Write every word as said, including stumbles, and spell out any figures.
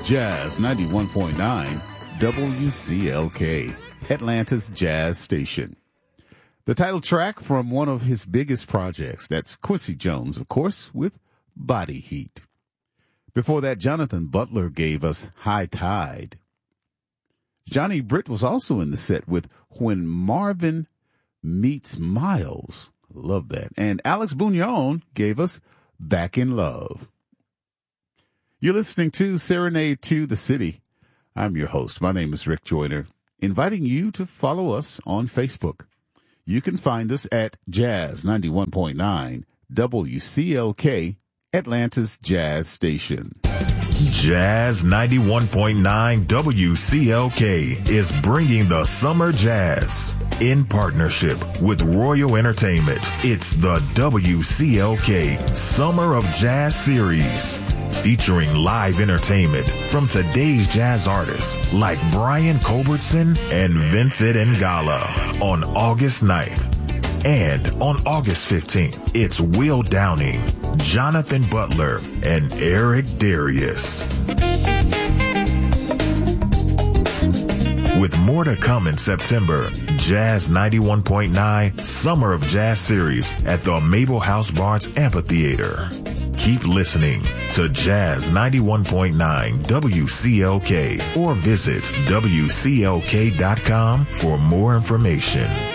Jazz ninety-one point nine W C L K, Atlanta's jazz station. The title track from one of his biggest projects, that's Quincy Jones, of course, with Body Heat. Before that, Jonathan Butler gave us High Tide. Johnny Britt was also in the set with When Marvin Meets Miles. Love that. And Alex Bugnon gave us Back in Love. You're listening to Serenade to the City. I'm your host. My name is Rick Joyner, inviting you to follow us on Facebook. You can find us at Jazz ninety-one point nine W C L K, Atlanta's jazz station. Jazz ninety-one point nine W C L K is bringing the summer jazz in partnership with Royal Entertainment. It's the W C L K Summer of Jazz Series, featuring live entertainment from today's jazz artists like Brian Culbertson and Vincent Ngala on August ninth. And on August fifteenth, it's Will Downing, Jonathan Butler, and Eric Darius. With more to come in September, Jazz ninety-one point nine Summer of Jazz Series at the Mabel House Barnes Amphitheater. Keep listening to Jazz ninety-one point nine W C L K or visit W C L K dot com for more information.